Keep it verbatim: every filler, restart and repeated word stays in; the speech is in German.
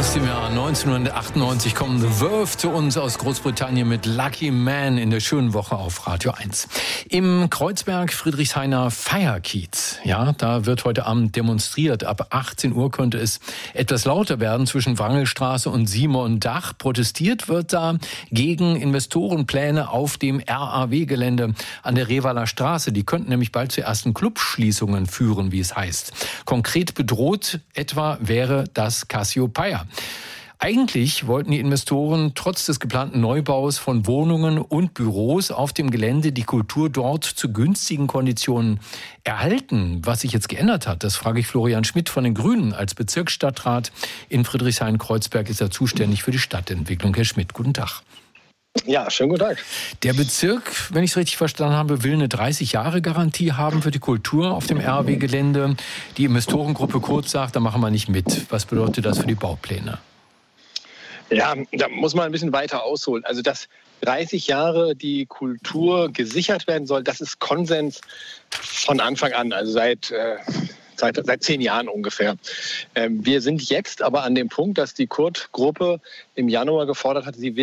Aus dem Jahr neunzehnhundertachtundneunzig kommen The Verve zu uns aus Großbritannien mit Lucky Man in der schönen Woche auf Radio eins. Im Kreuzberg Friedrichshainer Feierkiez, ja, da wird heute Abend demonstriert. Ab achtzehn Uhr könnte es etwas lauter werden zwischen Wrangelstraße und Simondach. Protestiert wird da gegen Investorenpläne auf dem R A W-Gelände an der Revaler Straße. Die könnten nämlich bald zu ersten Clubschließungen führen, wie es heißt. Konkret bedroht etwa wäre das Cassiopeia. Eigentlich wollten die Investoren trotz des geplanten Neubaus von Wohnungen und Büros auf dem Gelände die Kultur dort zu günstigen Konditionen erhalten. Was sich jetzt geändert hat, das frage ich Florian Schmidt von den Grünen. Als Bezirksstadtrat in Friedrichshain-Kreuzberg ist er zuständig für die Stadtentwicklung. Herr Schmidt, guten Tag. Ja, schönen guten Tag. Der Bezirk, wenn ich es richtig verstanden habe, will eine dreißig-Jahre-Garantie haben für die Kultur auf dem R A W-Gelände. Die Investorengruppe Kurz sagt, da machen wir nicht mit. Was bedeutet das für die Baupläne? Ja, da muss man ein bisschen weiter ausholen. Also, dass dreißig Jahre die Kultur gesichert werden soll, das ist Konsens von Anfang an, also seit, äh, seit, seit zehn Jahren ungefähr. Ähm, wir sind jetzt aber an dem Punkt, dass die Kurt-Gruppe im Januar gefordert hat, sie will